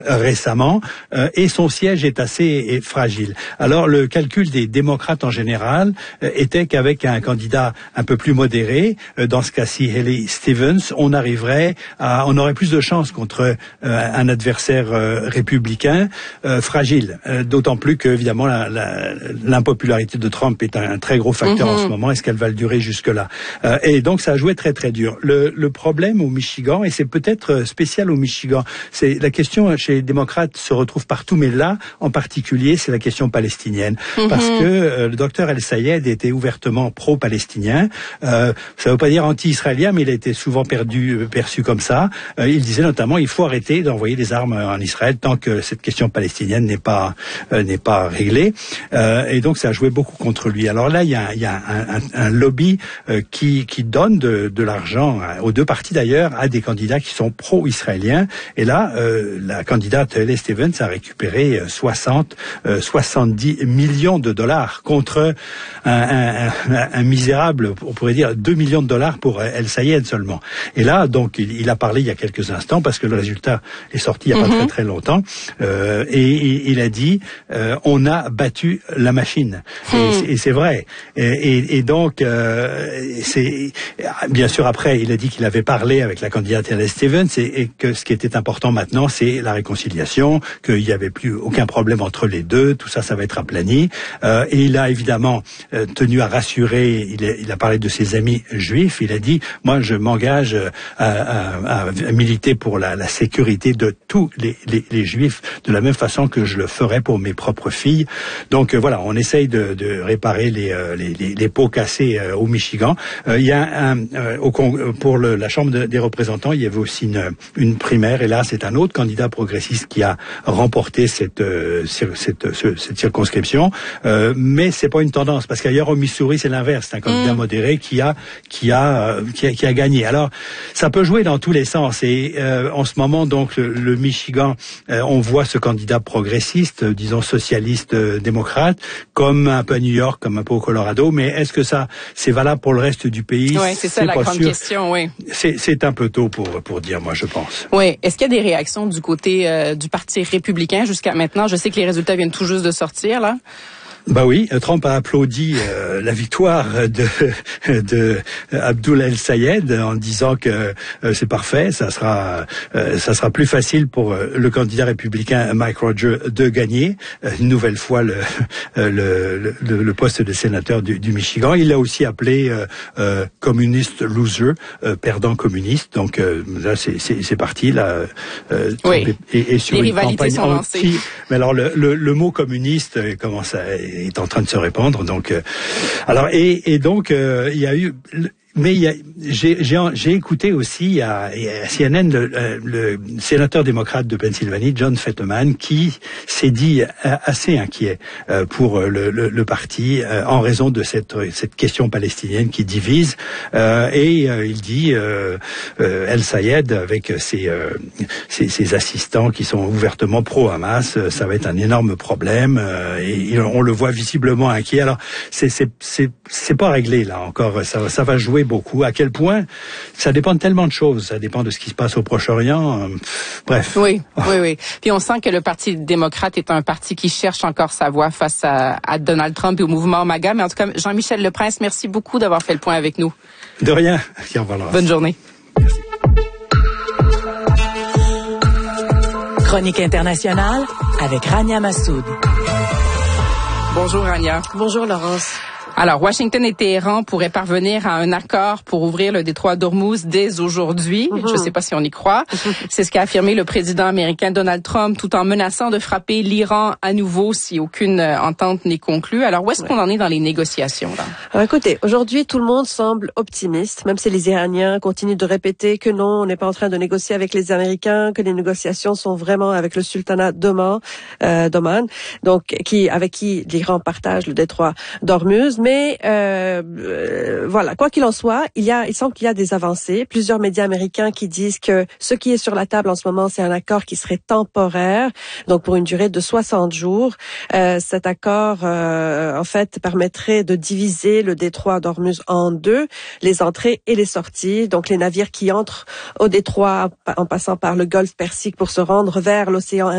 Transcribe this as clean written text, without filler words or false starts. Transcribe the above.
récemment, et son siège est assez fragile. Alors le calcul des démocrates en général était qu'avec un candidat un peu plus modéré, dans ce cas-ci Haley Stevens, on aurait plus de chances contre un adversaire républicain fragile. D'autant plus que évidemment l'impopularité de Trump est un très gros facteur en ce moment. Est-ce qu'elle va le durer jusque-là? Et donc ça a joué très très dur. Le problème au Michigan, et c'est peut-être spécial au Michigan, c'est la question chez les démocrates se retrouve partout, mais là, en particulier, c'est la question palestinienne. Parce que le docteur El-Sayed était ouvertement pro-palestinien. Ça ne veut pas dire anti-israélien, mais il a été souvent perçu comme ça. Il disait notamment, il faut arrêter d'envoyer des armes en Israël tant que cette question palestinienne n'est pas réglée. Et donc, ça a joué beaucoup contre lui. Alors là, il y a un lobby qui donne de l'argent aux deux partis d'ailleurs, à des candidats qui sont pro-israéliens. Et là, la candidate Haley Stevens a récupéré 70 millions de dollars contre un misérable, on pourrait dire 2 millions de dollars pour El-Sayed seulement. Et là, donc, il a parlé il y a quelques instants, parce que le résultat est sorti il n'y a pas très très longtemps, et il a dit on a battu la machine. Et c'est vrai. Et donc, c'est bien sûr après, il a dit qu'il avait parlé avec la candidate Haley Stevens et que ce qui était important maintenant, c'est la réconciliation, qu'il n'y avait plus aucun problème entre les deux, tout ça, ça va être aplani. Et il a évidemment tenu à rassurer, il a parlé de ses amis juifs, il a dit, moi je m'engage à militer pour la sécurité de tous les juifs, de la même façon que je le ferais pour mes propres filles. Donc voilà, on essaye de réparer les pots cassés au Michigan. Il y a pour la Chambre des représentants, il y avait aussi une primaire, et là c'est un autre candidat progressiste qui a remporté cette circonscription, mais c'est pas une tendance, parce qu'ailleurs au Missouri c'est l'inverse, c'est un candidat modéré qui a gagné. Alors ça peut jouer dans tous les sens, et en ce moment donc le Michigan, on voit ce candidat progressiste, disons socialiste démocrate, comme un peu à New York, comme un peu au Colorado, mais est-ce que ça c'est valable pour le reste du pays? Oui, c'est ça la grande question, oui. C'est un peu tôt pour dire, moi je pense. Oui, est-ce qu'il y a des réactions du côté du Parti républicain jusqu'à maintenant? Je sais que les résultats viennent tout juste de sortir, là. Bah oui, Trump a applaudi la victoire de Abdul El-Sayed en disant que c'est parfait, ça sera plus facile pour le candidat républicain Mike Rogers de gagner une nouvelle fois le poste de sénateur du Michigan. Il l'a aussi appelé communiste loser, perdant communiste. Donc là c'est parti là. Oui. Et sur les une rivalités campagne sont lancées. Mais alors le mot communiste commence est en train de se répandre, donc alors et donc il y a eu mais j'ai écouté aussi à CNN le sénateur démocrate de Pennsylvanie, John Fetterman, qui s'est dit assez inquiet pour le parti en raison de cette question palestinienne qui divise, et il dit El-Sayed avec ses assistants qui sont ouvertement pro-Hamas, ça va être un énorme problème, et on le voit visiblement inquiet. Alors c'est pas réglé là encore, ça va jouer beaucoup. À quel point? Ça dépend de tellement de choses. Ça dépend de ce qui se passe au Proche-Orient. Bref. Oui. Puis on sent que le Parti démocrate est un parti qui cherche encore sa voie face à Donald Trump et au mouvement MAGA. Mais en tout cas, Jean-Michel Leprince, merci beaucoup d'avoir fait le point avec nous. De rien. Au revoir. Bonne journée. Merci. Chronique internationale avec Rania Massoud. Bonjour Rania. Bonjour Laurence. Alors, Washington et Téhéran pourraient parvenir à un accord pour ouvrir le détroit d'Ormuz dès aujourd'hui. Je ne sais pas si on y croit. C'est ce qu'a affirmé le président américain Donald Trump, tout en menaçant de frapper l'Iran à nouveau si aucune entente n'est conclue. Alors, où est-ce qu'on en est dans les négociations, là? Alors, écoutez, aujourd'hui, tout le monde semble optimiste, même si les Iraniens continuent de répéter que non, on n'est pas en train de négocier avec les Américains, que les négociations sont vraiment avec le sultanat d'Oman, donc avec qui l'Iran partage le détroit d'Ormuz. Mais voilà, quoi qu'il en soit, il semble qu'il y a des avancées. Plusieurs médias américains qui disent que ce qui est sur la table en ce moment, c'est un accord qui serait temporaire, donc pour une durée de 60 jours. Cet accord, en fait, permettrait de diviser le détroit d'Ormuz en deux, les entrées et les sorties. Donc les navires qui entrent au détroit en passant par le golfe Persique pour se rendre vers l'océan